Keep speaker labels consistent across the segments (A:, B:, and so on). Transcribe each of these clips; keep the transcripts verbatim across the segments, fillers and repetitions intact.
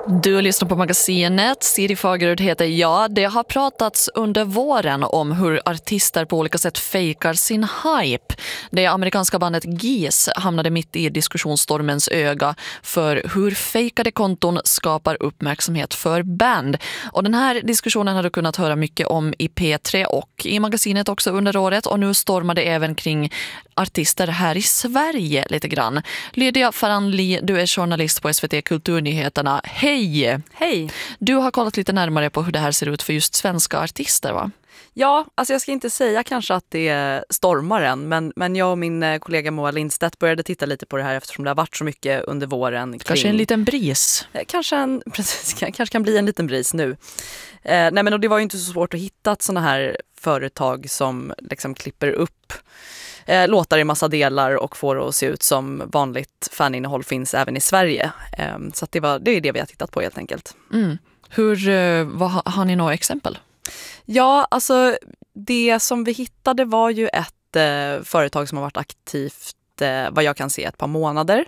A: Du lyssnar på magasinet. Siri Fagerud heter jag. Det har pratats under våren om hur artister på olika sätt fejkar sin hype. Det amerikanska bandet Geese hamnade mitt i diskussionsstormens öga för hur fejkade konton skapar uppmärksamhet för band. Och den här diskussionen har du kunnat höra mycket om i P tre och i magasinet också under året. Och nu stormar det även kring artister här i Sverige lite grann. Lydia Farandli, du är journalist på S V T Kulturnyheterna. Hej!
B: Hej!
A: Du har kollat lite närmare på hur det här ser ut för just svenska artister, va?
B: Ja, alltså jag ska inte säga kanske att det är stormaren, men, men jag och min kollega Moa Lindstedt började titta lite på det här eftersom det har varit så mycket under våren. Kring,
A: kanske en liten bris.
B: Kanske, en, precis, kanske kan bli en liten bris nu. Eh, nej men och det var ju inte så svårt att hitta såna här företag som liksom klipper upp eh, låtar i massa delar och får det att se ut som vanligt faninnehåll finns även i Sverige. Eh, så att det, var, det är det vi har tittat på helt enkelt.
A: Mm. Hur, eh, vad, har ni några exempel?
B: Ja, alltså det som vi hittade var ju ett eh, företag som har varit aktivt, eh, vad jag kan se, ett par månader.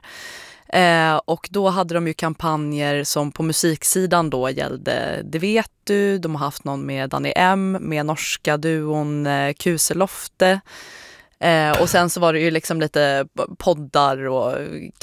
B: Eh, och då hade de ju kampanjer som på musiksidan då gällde Det vet du, de har haft någon med Danny M, med norska duon eh, Kuselofte. Eh, och sen så var det ju liksom lite poddar och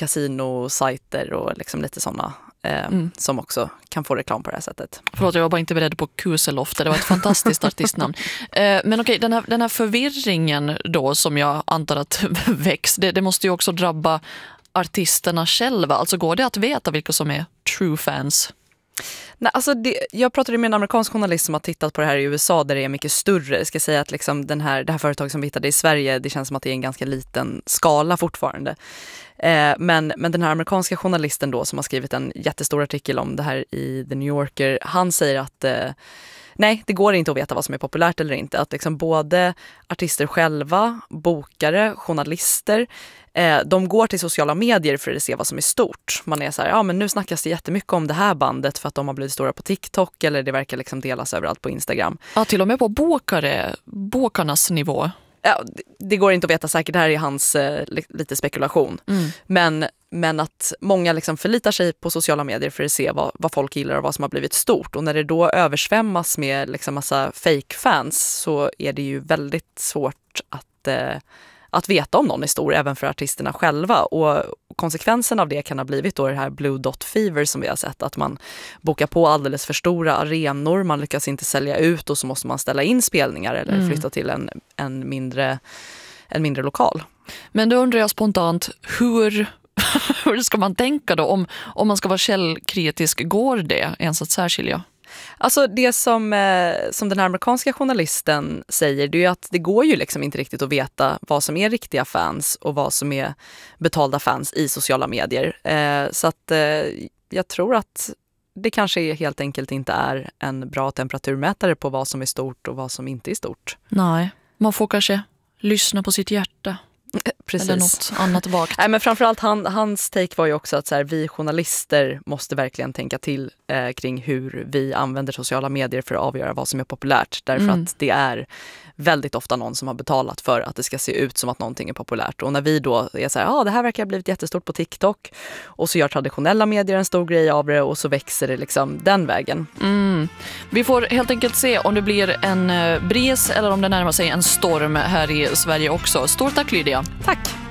B: kasinosajter och liksom lite sådana eh, mm. som också kan få reklam på det här sättet.
A: Förlåt, jag var bara inte beredd på Kuselofte, det var ett fantastiskt artistnamn. Eh, men okej, den här, den här förvirringen då som jag antar att väcks, det, det måste ju också drabba artisterna själva. Alltså går det att veta vilka som är true fans?
B: Nej, alltså det, jag pratade med en amerikansk journalist som har tittat på det här i U S A där det är mycket större. Jag ska säga att liksom den här, det här företaget som vi hittade i Sverige, det känns som att det är en ganska liten skala fortfarande. Eh, men, men den här amerikanska journalisten då som har skrivit en jättestor artikel om det här i The New Yorker, han säger att eh, nej, det går inte att veta vad som är populärt eller inte. Att liksom både artister själva, bokare, journalister, eh, de går till sociala medier för att se vad som är stort. Man är så här, ja men nu snackas det jättemycket om det här bandet för att de har blivit stora på TikTok eller det verkar liksom delas överallt på Instagram.
A: Ja, till och med på bokare, bokarnas nivå.
B: Ja, det, det går inte att veta säkert, det här är hans eh, lite spekulation. Mm. Men, men att många liksom förlitar sig på sociala medier för att se vad, vad folk gillar och vad som har blivit stort. Och när det då översvämmas med liksom massa fake-fans så är det ju väldigt svårt att, eh, att veta om någon är stor även för artisterna själva. Och konsekvensen av det kan ha blivit då det här Blue Dot Fever som vi har sett. Att man bokar på alldeles för stora arenor, man lyckas inte sälja ut och så måste man ställa in spelningar eller mm. flytta till en, en, mindre, en mindre lokal.
A: Men då undrar jag spontant, hur, hur ska man tänka då? Om, om man ska vara källkritisk, går det ens att särskilja?
B: Alltså det som, eh, som den här amerikanska journalisten säger, det är ju att det går ju liksom inte riktigt att veta vad som är riktiga fans och vad som är betalda fans i sociala medier. Eh, så att eh, jag tror att det kanske helt enkelt inte är en bra temperaturmätare på vad som är stort och vad som inte är stort.
A: Nej, man får kanske lyssna på sitt hjärta.
B: Precis.
A: Eller något annat vagt.
B: Nej, men framförallt han, hans take var ju också att så här, vi journalister måste verkligen tänka till eh, kring hur vi använder sociala medier för att avgöra vad som är populärt. Därför mm. att det är väldigt ofta någon som har betalat för att det ska se ut som att någonting är populärt. Och när vi då är så här, ja ah, det här verkar ha blivit jättestort på TikTok och så gör traditionella medier en stor grej av det och så växer det liksom den vägen.
A: Mm. Vi får helt enkelt se om det blir en bris eller om det närmar sig en storm här i Sverige också. Stort tack Lydia.
B: Tack!